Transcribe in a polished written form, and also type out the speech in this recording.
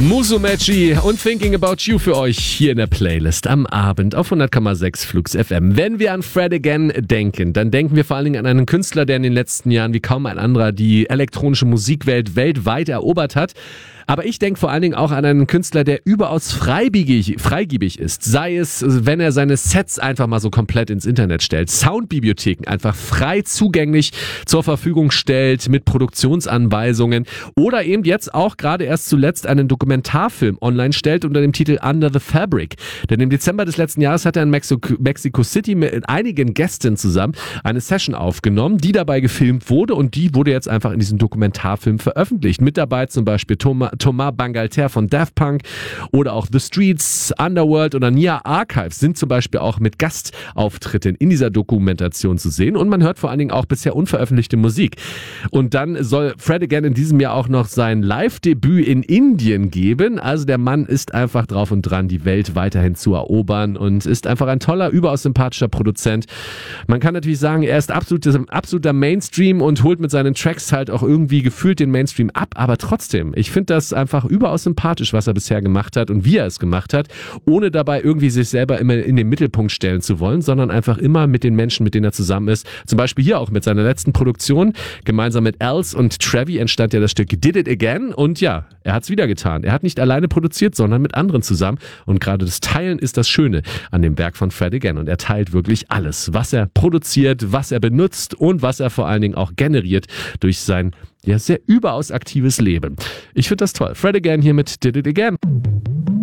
Musumeci und Thinking About You für euch hier in der Playlist am Abend auf 100,6 Flux FM. Wenn wir an Fred Again denken, dann denken wir vor allen Dingen an einen Künstler, der in den letzten Jahren wie kaum ein anderer die elektronische Musikwelt weltweit erobert hat. Aber ich denke vor allen Dingen auch an einen Künstler, der überaus freigebig ist. Sei es, wenn er seine Sets einfach mal so komplett ins Internet stellt. Soundbibliotheken einfach frei zugänglich zur Verfügung stellt mit Produktionsanweisungen. Oder eben jetzt auch gerade erst zuletzt einen Dokumentarfilm online stellt unter dem Titel Under the Fabric. Denn im Dezember des letzten Jahres hat er in Mexico City mit einigen Gästen zusammen eine Session aufgenommen, die dabei gefilmt wurde und die wurde jetzt einfach in diesem Dokumentarfilm veröffentlicht. Mit dabei zum Beispiel Thomas Bangalter von Daft Punk oder auch The Streets, Underworld oder Nia Archives sind zum Beispiel auch mit Gastauftritten in dieser Dokumentation zu sehen und man hört vor allen Dingen auch bisher unveröffentlichte Musik. Und dann soll Fred Again in diesem Jahr auch noch sein Live-Debüt in Indien geben. Also der Mann ist einfach drauf und dran, die Welt weiterhin zu erobern und ist einfach ein toller, überaus sympathischer Produzent. Man kann natürlich sagen, er ist absoluter Mainstream und holt mit seinen Tracks halt auch irgendwie gefühlt den Mainstream ab, aber trotzdem, ich finde das einfach überaus sympathisch, was er bisher gemacht hat und wie er es gemacht hat, ohne dabei irgendwie sich selber immer in den Mittelpunkt stellen zu wollen, sondern einfach immer mit den Menschen, mit denen er zusammen ist. Zum Beispiel hier auch mit seiner letzten Produktion. Gemeinsam mit Els und Trevi entstand ja das Stück Did It Again und ja, er hat es wieder getan. Er hat nicht alleine produziert, sondern mit anderen zusammen und gerade das Teilen ist das Schöne an dem Werk von Fred Again und er teilt wirklich alles, was er produziert, was er benutzt und was er vor allen Dingen auch generiert durch sein sehr überaus aktives Leben. Ich finde das toll. Fred Again hier mit Did It Again.